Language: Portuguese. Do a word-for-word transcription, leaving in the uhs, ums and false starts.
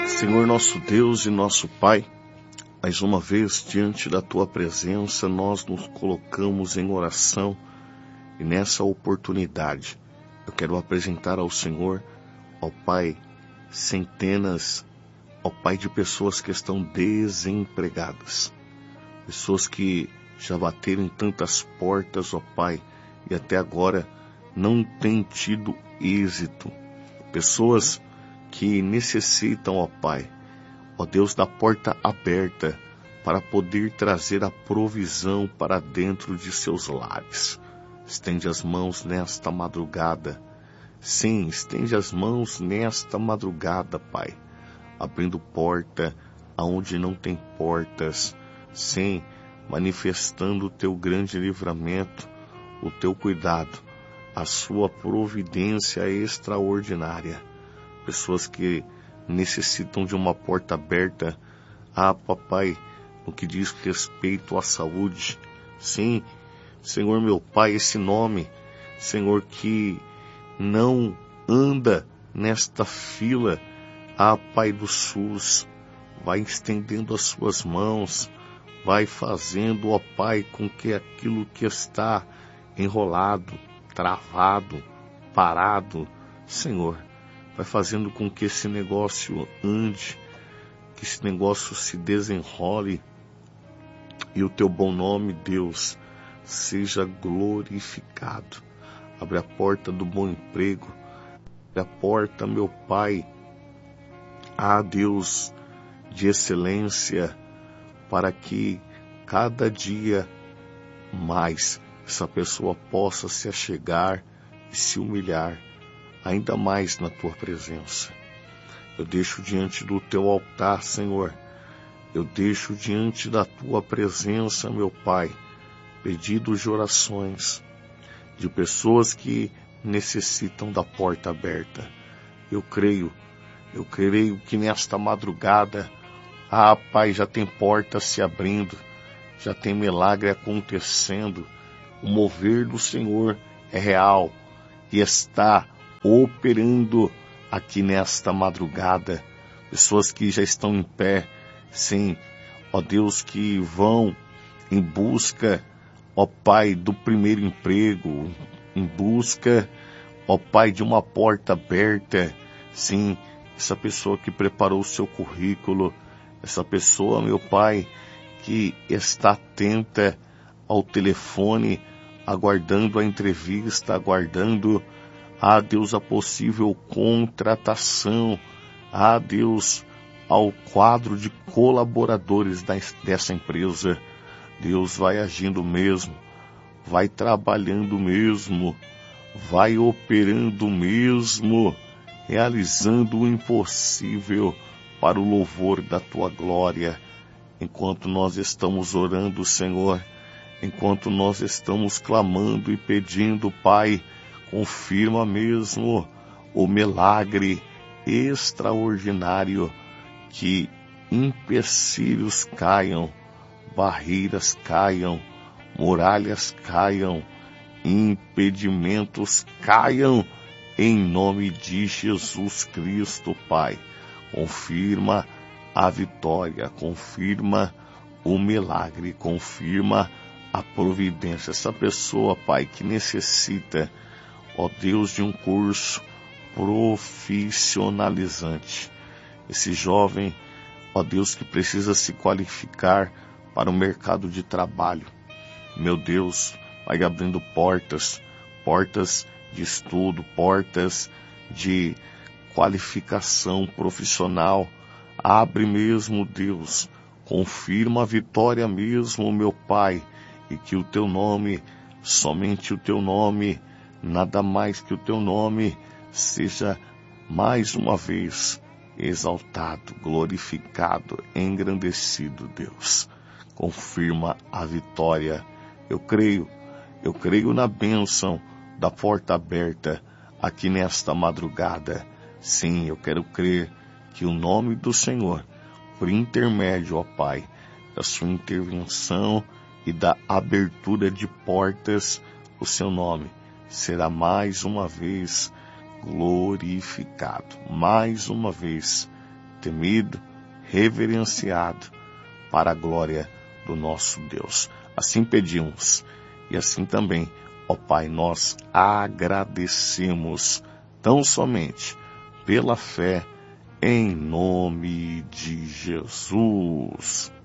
Senhor nosso Deus e nosso Pai, mais uma vez diante da Tua presença nós nos colocamos em oração e nessa oportunidade eu quero apresentar ao Senhor, ao Pai, centenas, ao Pai de pessoas que estão desempregadas, pessoas que já bateram em tantas portas, ó Pai, e até agora não têm tido êxito, pessoas que necessitam, ó Pai, ó Deus, da porta aberta para poder trazer a provisão para dentro de seus lares. Estende as mãos nesta madrugada. Sim, estende as mãos nesta madrugada, Pai, abrindo porta aonde não tem portas. Sim, manifestando o Teu grande livramento, o Teu cuidado, a Sua providência extraordinária. Pessoas que necessitam de uma porta aberta, ah, papai, no que diz respeito à saúde. Sim, Senhor meu Pai, esse nome, Senhor, que não anda nesta fila, ah, Pai do SUS, vai estendendo as suas mãos, vai fazendo, ó Pai, com que aquilo que está enrolado, travado, parado, Senhor, vai fazendo com que esse negócio ande, que esse negócio se desenrole e o Teu bom nome, Deus, seja glorificado. Abre a porta do bom emprego, abre a porta, meu Pai, ah, Deus, de excelência, para que cada dia mais essa pessoa possa se achegar e se humilhar ainda mais na Tua presença. Eu deixo diante do Teu altar, Senhor, eu deixo diante da Tua presença, meu Pai, pedidos de orações de pessoas que necessitam da porta aberta. Eu creio, eu creio que nesta madrugada, ah, Pai, já tem portas se abrindo, já tem milagre acontecendo, o mover do Senhor é real e está operando aqui nesta madrugada. Pessoas que já estão em pé, sim, ó Deus, que vão em busca, ó Pai, do primeiro emprego, em busca, ó Pai, de uma porta aberta. Sim, essa pessoa que preparou o seu currículo, essa pessoa, meu Pai, que está atenta ao telefone, aguardando a entrevista, aguardando, ah, Deus, a possível contratação, ah, Deus, ao quadro de colaboradores dessa empresa. Deus, vai agindo mesmo, vai trabalhando mesmo, vai operando mesmo, realizando o impossível para o louvor da Tua glória. Enquanto nós estamos orando, Senhor, enquanto nós estamos clamando e pedindo, Pai, confirma mesmo o milagre extraordinário, que empecilhos caiam, barreiras caiam, muralhas caiam, impedimentos caiam, em nome de Jesus Cristo, Pai. Confirma a vitória, confirma o milagre, confirma a providência. Essa pessoa, Pai, que necessita, ó Deus, de um curso profissionalizante. Esse jovem, ó Deus, que precisa se qualificar para o mercado de trabalho. Meu Deus, vai abrindo portas, portas de estudo, portas de qualificação profissional. Abre mesmo, Deus, confirma a vitória mesmo, meu Pai, e que o Teu nome, somente o Teu nome, nada mais que o Teu nome, seja mais uma vez exaltado, glorificado, engrandecido, Deus. Confirma a vitória. Eu creio, eu creio na bênção da porta aberta aqui nesta madrugada. Sim, eu quero crer que o nome do Senhor, por intermédio, ó Pai, da sua intervenção e da abertura de portas, o seu nome será mais uma vez glorificado, mais uma vez temido, reverenciado, para a glória do nosso Deus. Assim pedimos, e assim também, ó Pai, nós agradecemos, tão somente pela fé, em nome de Jesus.